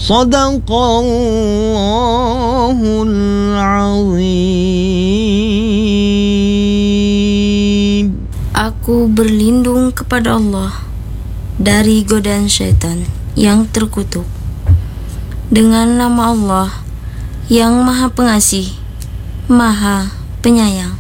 Sadaqallahul azim. Aku berlindung kepada Allah dari godaan syaitan yang terkutuk. Dengan nama Allah yang Maha Pengasih, Maha Penyayang.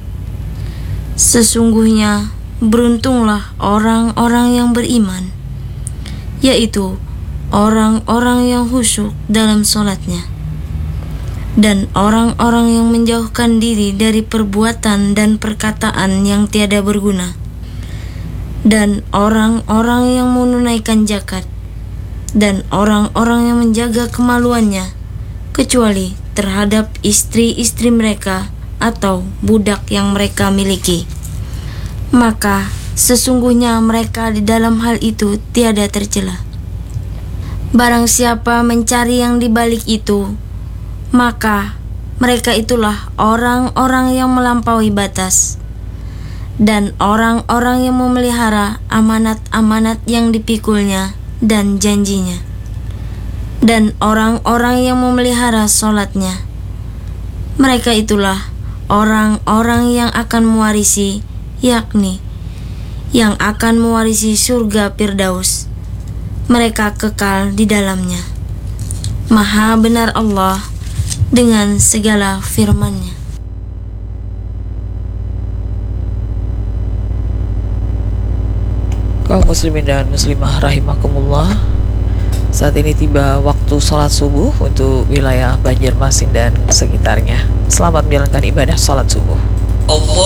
Sesungguhnya beruntunglah orang-orang yang beriman, yaitu orang-orang yang khusyuk dalam sholatnya, dan orang-orang yang menjauhkan diri dari perbuatan dan perkataan yang tiada berguna, dan orang-orang yang menunaikan zakat, dan orang-orang yang menjaga kemaluannya, kecuali terhadap istri-istri mereka atau budak yang mereka miliki. Maka sesungguhnya mereka di dalam hal itu tiada tercela. Barang siapa mencari yang dibalik itu, maka mereka itulah orang-orang yang melampaui batas, dan orang-orang yang memelihara amanat-amanat yang dipikulnya dan janjinya, dan orang-orang yang memelihara sholatnya. Mereka itulah orang-orang yang akan mewarisi, yakni yang akan mewarisi surga Firdaus. Mereka kekal di dalamnya. Maha benar Allah dengan segala firman-Nya. Kaum muslimin dan muslimah rahimakumullah, saat ini tiba waktu sholat subuh untuk wilayah Banjarmasin dan sekitarnya. Selamat menjalankan ibadah sholat subuh.